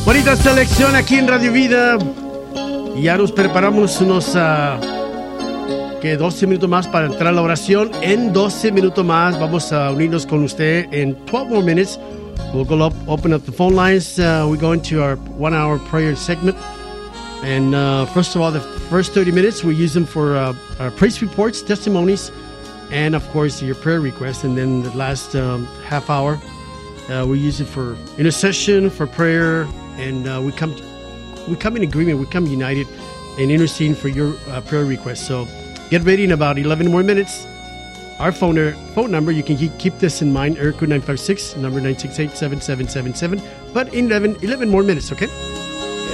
Bonita selección aquí en Radio Vida. Ya nos preparamos unos 12 minutos más para entrar a la oración. En 12 minutos más vamos a unirnos con usted. In 12 more minutes, we'll go open up the phone lines. We go into our 1-hour prayer segment. And first of all, the first 30 minutes, we use them for our praise reports, testimonies, and of course, your prayer requests. And then the last half hour, we use it for intercession, for prayer, and we come in agreement, we come united and interceding for your prayer requests. So get ready in about 11 more minutes. Our phone number, you can keep this in mind, area code 956, number 968-7777. But in 11 more minutes, okay?